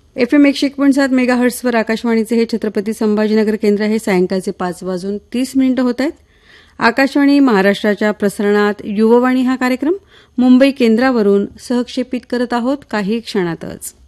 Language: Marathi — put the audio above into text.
FM 101.7 मेगाहर्ट्झवर आकाशवाणीचे हे छत्रपती संभाजीनगर केंद्र आहे. सायंकाळचे 5:30 होत आहेत. आकाशवाणी महाराष्ट्राच्या प्रसारणात युववाणी हा कार्यक्रम मुंबई केंद्रावरून सहक्षेपित करत आहोत काही क्षणातच.